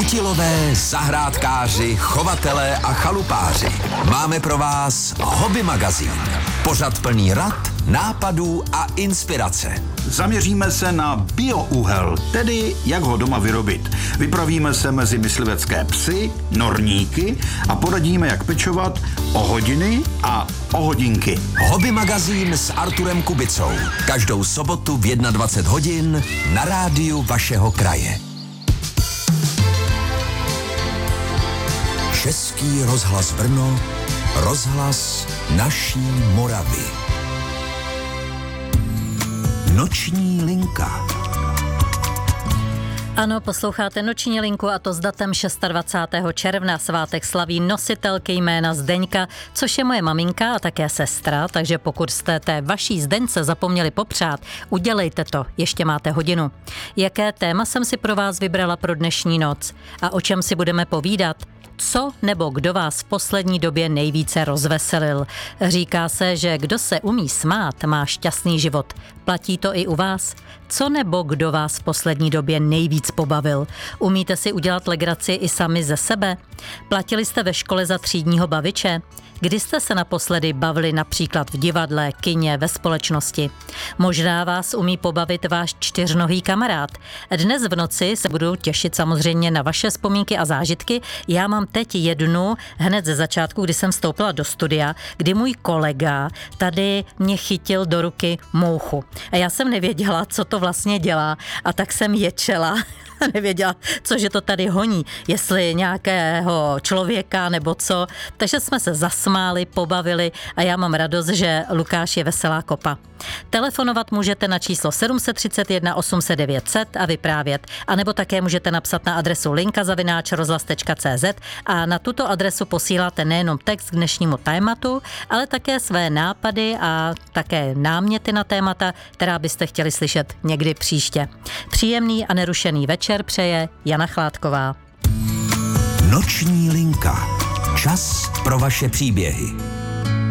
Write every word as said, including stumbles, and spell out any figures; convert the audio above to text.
Kutilové, zahrádkáři, chovatelé a chalupáři. Máme pro vás Hobby magazín. Pořad plný rad, nápadů a inspirace. Zaměříme se na bioúhel, tedy jak ho doma vyrobit. Vypravíme se mezi myslivecké psy, norníky a poradíme, jak pečovat o hodiny a o hodinky. Hobby magazín s Arturem Kubicou. Každou sobotu v dvacet jedna hodin na rádiu vašeho kraje. Český rozhlas Brno, rozhlas naší Moravy. Noční linka. Ano, posloucháte Noční linku a to s datem dvacátého šestého června. Svátek slaví nositelky jména Zdeňka, což je moje maminka a také sestra, takže pokud jste té vaší Zdeňce zapomněli popřát, udělejte to, ještě máte hodinu. Jaké téma jsem si pro vás vybrala pro dnešní noc a o čem si budeme povídat? Co nebo kdo vás v poslední době nejvíce rozveselil? Říká se, že kdo se umí smát, má šťastný život. Platí to i u vás? Co nebo kdo vás v poslední době nejvíc pobavil? Umíte si udělat legraci i sami ze sebe? Platili jste ve škole za třídního baviče? Kdy jste se naposledy bavili například v divadle, kině, ve společnosti? Možná vás umí pobavit váš čtyřnohý kamarád. Dnes v noci se budu těšit samozřejmě na vaše vzpomínky a zážitky. Já mám teď jednu hned ze začátku, kdy jsem vstoupila do studia, kdy můj kolega tady mě chytil do ruky mouchu. A já jsem nevěděla, co to vlastně dělá, a tak jsem ječela. Nevěděla, cože to tady honí, jestli nějakého člověka nebo co. Takže jsme se zasmáli, pobavili a já mám radost, že Lukáš je veselá kopa. Telefonovat můžete na číslo sedm tři jedna osm set devět set a vyprávět, anebo také můžete napsat na adresu linka zavináč rozhlas tečka cé zet a na tuto adresu posíláte nejenom text k dnešnímu tématu, ale také své nápady a také náměty na témata, která byste chtěli slyšet někdy příště. Příjemný a nerušený večer přeje Jana Chládková. Noční linka. Čas pro vaše příběhy.